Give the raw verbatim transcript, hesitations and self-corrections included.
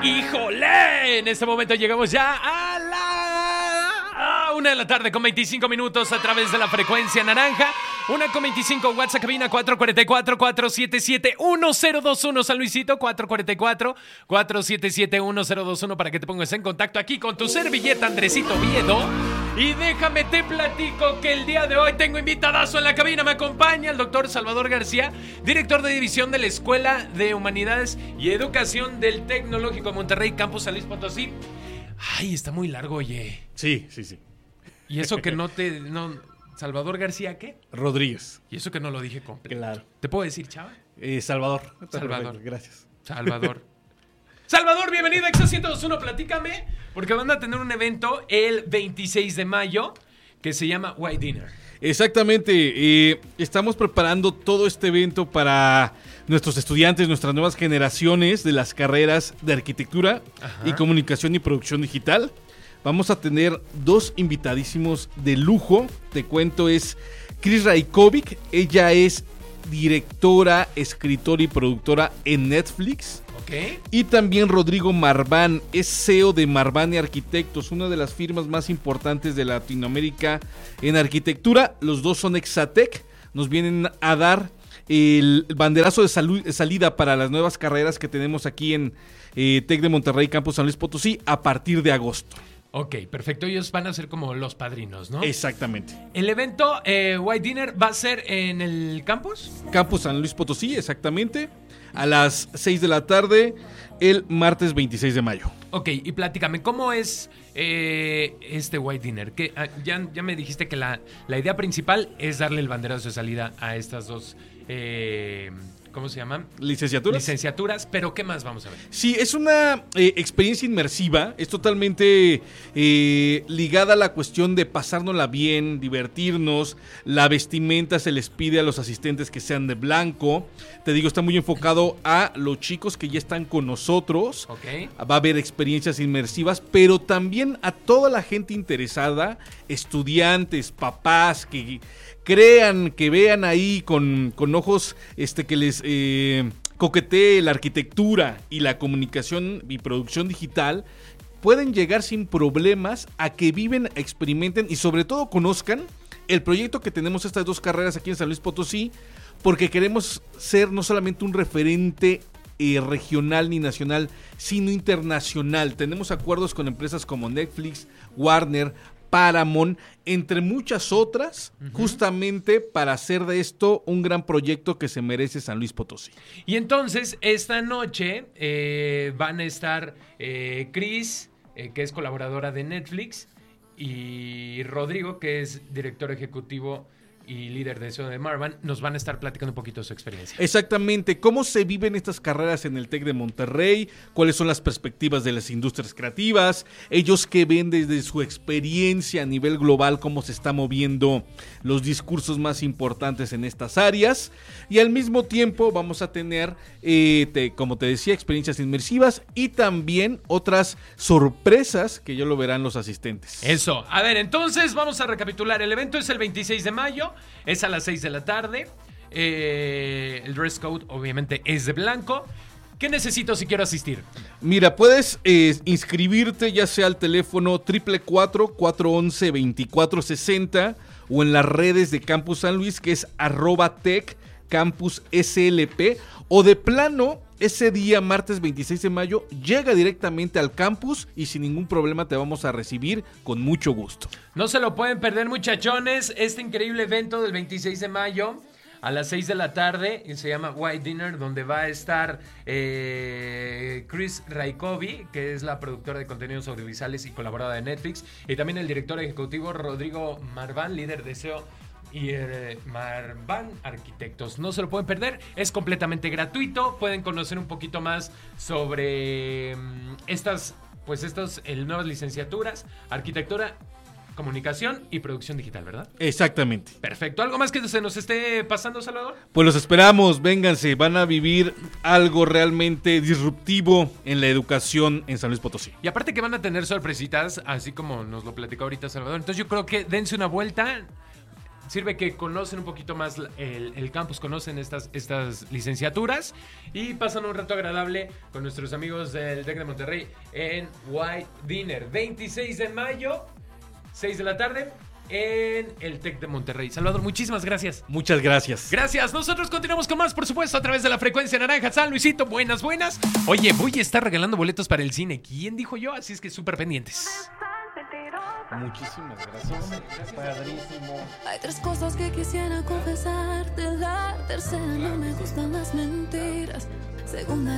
¡Híjole! En este momento llegamos ya a la a una de la tarde con veinticinco minutos a través de la frecuencia naranja. Una con veinticinco, WhatsApp cabina cuatro cuatro cuatro, cuatro siete siete, uno cero dos uno, San Luisito, cuatro cuatro cuatro, cuatro siete siete, uno cero dos uno para que te pongas en contacto aquí con tu servilleta Andresito Viedo. Y déjame te platico que el día de hoy tengo invitadazo en la cabina. Me acompaña el doctor Salvador García, director de división de la Escuela de Humanidades y Educación del Tecnológico de Monterrey, Campus San Luis Potosí. Ay, está muy largo, oye. Sí, sí, sí. Y eso que no te... No, ¿Salvador García qué? Rodríguez. Y eso que no lo dije completo. Claro. ¿Te puedo decir, chava? Eh, Salvador. Salvador. Perfecto, gracias. Salvador. Salvador, bienvenido a Exa ciento dos punto uno. Platícame, porque van a tener un evento el veintiséis de mayo que se llama White Dinner. Exactamente. Eh, estamos preparando todo este evento para nuestros estudiantes, nuestras nuevas generaciones de las carreras de arquitectura Ajá. y comunicación y producción digital. Vamos a tener dos invitadísimos de lujo. Te cuento, es Chris Rajkovic. Ella es directora, escritora y productora en Netflix. Ok. Y también Rodrigo Marván, es C E O de Marván y Arquitectos, una de las firmas más importantes de Latinoamérica en arquitectura. Los dos son Exatec. Nos vienen a dar el banderazo de salu- salida para las nuevas carreras que tenemos aquí en eh, Tec de Monterrey, Campus San Luis Potosí, a partir de agosto. Ok, perfecto. Ellos van a ser como los padrinos, ¿no? Exactamente. El evento eh, White Dinner va a ser en el campus. Campus San Luis Potosí, exactamente, a las seis de la tarde, el martes veintiséis de mayo. Ok, y platícame, ¿cómo es eh, este White Dinner? Que, ah, ya, ya me dijiste que la, la idea principal es darle el banderazo de salida a estas dos... Eh, ¿Cómo se llaman? ¿Licenciaturas? Licenciaturas, pero ¿qué más vamos a ver? Sí, es una eh, experiencia inmersiva, es totalmente eh, ligada a la cuestión de pasárnosla bien, divertirnos. La vestimenta se les pide a los asistentes que sean de blanco. Te digo, está muy enfocado a los chicos que ya están con nosotros. Ok. Va a haber experiencias inmersivas, pero también a toda la gente interesada, estudiantes, papás, que crean, que vean ahí con, con ojos este, que les eh, coquetee la arquitectura y la comunicación y producción digital, pueden llegar sin problemas a que viven, experimenten y sobre todo conozcan el proyecto que tenemos estas dos carreras aquí en San Luis Potosí, porque queremos ser no solamente un referente eh, regional ni nacional, sino internacional. Tenemos acuerdos con empresas como Netflix, Warner, Paramount, entre muchas otras, uh-huh. justamente para hacer de esto un gran proyecto que se merece San Luis Potosí. Y entonces, esta noche eh, van a estar eh, Chris, eh, que es colaboradora de Netflix, y Rodrigo, que es director ejecutivo y líder de eso de Marván, nos van a estar platicando un poquito de su experiencia. Exactamente, cómo se viven estas carreras en el Tec de Monterrey, cuáles son las perspectivas de las industrias creativas, ellos que ven desde su experiencia a nivel global, cómo se están moviendo los discursos más importantes en estas áreas, y al mismo tiempo vamos a tener, eh, te, como te decía, experiencias inmersivas y también otras sorpresas que ya lo verán los asistentes. Eso, a ver, entonces vamos a recapitular. El evento es el veintiséis de mayo, es a las seis de la tarde. Eh, el dress code obviamente es de blanco. ¿Qué necesito si quiero asistir? Mira, puedes eh, inscribirte ya sea al teléfono cuatro cuatro cuatro, cuatro once, veinticuatro sesenta o en las redes de Campus San Luis, que es arroba tech campus slp, o de plano ese día martes veintiséis de mayo llega directamente al campus y sin ningún problema te vamos a recibir con mucho gusto. No se lo pueden perder, muchachones, este increíble evento del veintiséis de mayo a las seis de la tarde, y se llama White Dinner, donde va a estar eh, Chris Rajkovic, que es la productora de contenidos audiovisuales y colaboradora de Netflix, y también el director ejecutivo Rodrigo Marván, líder de S E O y eh, Marván Arquitectos. No se lo pueden perder, es completamente gratuito. Pueden conocer un poquito más sobre um, estas, pues estas el, nuevas licenciaturas, arquitectura, comunicación y producción digital, ¿verdad? Exactamente. Perfecto. ¿Algo más que se nos esté pasando, Salvador? Pues los esperamos, vénganse, van a vivir algo realmente disruptivo en la educación en San Luis Potosí. Y aparte que van a tener sorpresitas, así como nos lo platicó ahorita Salvador. Entonces yo creo que dense una vuelta. sirve que conocen un poquito más el, el campus, conocen estas, estas licenciaturas y pasan un rato agradable con nuestros amigos del TEC de Monterrey en White Dinner. veintiséis de mayo, seis de la tarde, en el TEC de Monterrey. Salvador, muchísimas gracias. Muchas gracias. Gracias. Nosotros continuamos con más, por supuesto, a través de la frecuencia naranja. San Luisito, buenas, buenas. Oye, voy a estar regalando boletos para el cine. ¿Quién dijo yo? Así es que súper pendientes. Muchísimas gracias. Padrísimo. Hay tres cosas que quisiera confesarte. La tercera, no me gustan las mentiras. Segunda,